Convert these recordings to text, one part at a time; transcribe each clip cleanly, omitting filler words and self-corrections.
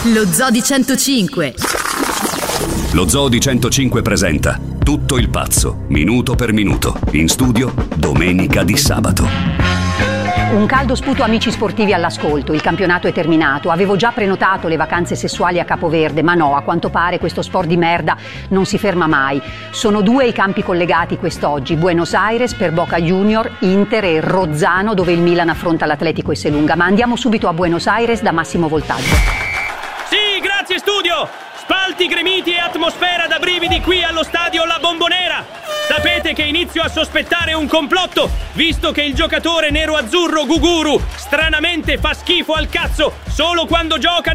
Lo Zoo di 105. Lo Zoo di 105 presenta Tutto il pazzo, minuto per minuto. In studio, domenica di sabato. Un caldo sputo amici sportivi all'ascolto, il campionato è terminato, avevo già prenotato le vacanze sessuali a Capoverde, ma no, a quanto pare questo sport di merda non si ferma mai. Sono 2 i campi collegati quest'oggi, Buenos Aires per Boca Junior, Inter e Rozzano dove il Milan affronta l'Atletico Esselunga, ma andiamo subito a Buenos Aires da Massimo Voltaggio. Sì, grazie studio! Spalti gremiti e atmosfera da brividi qui allo stadio La Bombonera. Sapete che inizio a sospettare un complotto, visto che il giocatore nero-azzurro Guguru stranamente fa schifo al cazzo solo quando gioca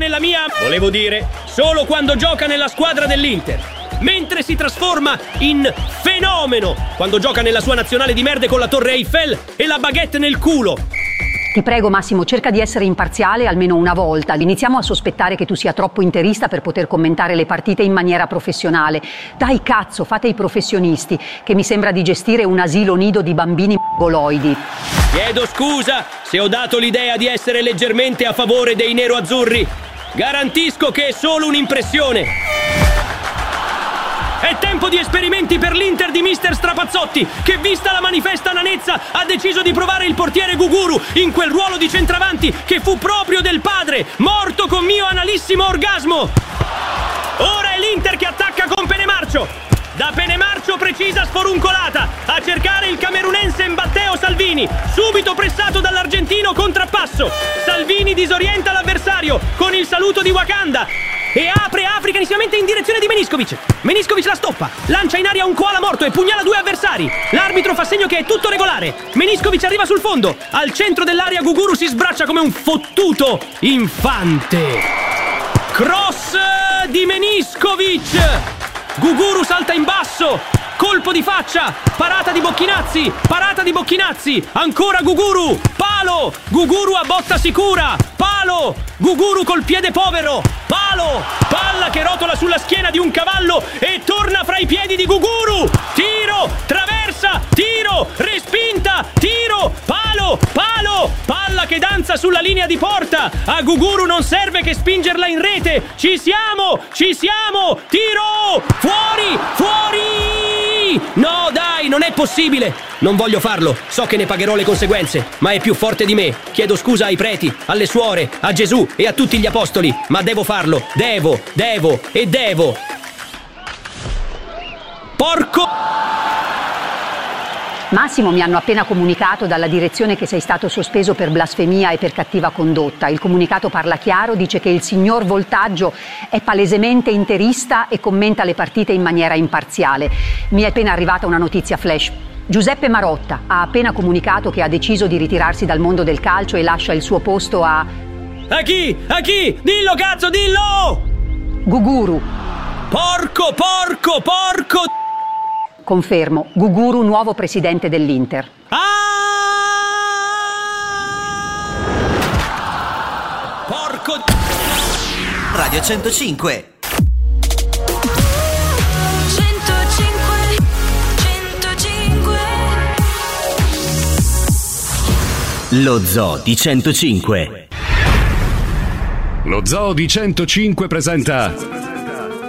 solo quando gioca nella squadra dell'Inter, mentre si trasforma in fenomeno quando gioca nella sua nazionale di merde con la Torre Eiffel e la baguette nel culo. Ti prego Massimo, cerca di essere imparziale almeno una volta. Iniziamo a sospettare che tu sia troppo interista per poter commentare le partite in maniera professionale. Dai cazzo, fate i professionisti, che mi sembra di gestire un asilo nido di bambini mongoloidi. Chiedo scusa se ho dato l'idea di essere leggermente a favore dei nero-azzurri. Garantisco che è solo un'impressione. È tempo di esperimenti per l'Inter di Mister Strapazzotti, che vista la manifesta nanezza ha deciso di provare il portiere Guguru in quel ruolo di centravanti che fu proprio del padre, morto con mio analissimo orgasmo. Ora è l'Inter che attacca con Penemarcio. Da Penemarcio precisa sforuncolata a cercare il camerunense Matteo Salvini, subito pressato dall'argentino contrappasso. Salvini disorienta l'avversario con il saluto di Wakanda e apre africanissimamente in direzione di Meniskovic. Meniskovic la stoppa, lancia in aria un koala morto e pugnala 2 avversari. L'arbitro fa segno che è tutto regolare. Meniskovic arriva sul fondo. Al centro dell'area Guguru si sbraccia come un fottuto infante. Cross di Meniskovic. Guguru salta in basso. Colpo di faccia, parata di Bocchinazzi, ancora Guguru, palo, Guguru a botta sicura, palo, Guguru col piede povero, palo, palla che rotola sulla schiena di un cavallo e torna fra i piedi di Guguru, tiro, traversa, tiro, respinta, tiro, palo, palla che danza sulla linea di porta, a Guguru non serve che spingerla in rete, ci siamo, tiro, fuori! No, dai, non è possibile! Non voglio farlo, so che ne pagherò le conseguenze, ma è più forte di me. Chiedo scusa ai preti, alle suore, a Gesù e a tutti gli apostoli, ma devo farlo, devo. Porco! Massimo, mi hanno appena comunicato dalla direzione che sei stato sospeso per blasfemia e per cattiva condotta. Il comunicato parla chiaro, dice che il signor Voltaggio è palesemente interista e commenta le partite in maniera imparziale. Mi è appena arrivata una notizia flash. Giuseppe Marotta ha appena comunicato che ha deciso di ritirarsi dal mondo del calcio e lascia il suo posto a... A chi? Dillo cazzo, dillo! Guguru. Porco! Confermo, Guguru nuovo presidente dell'Inter. Porco! Radio 105. 105. Lo Zoo di 105. Lo Zoo di 105 presenta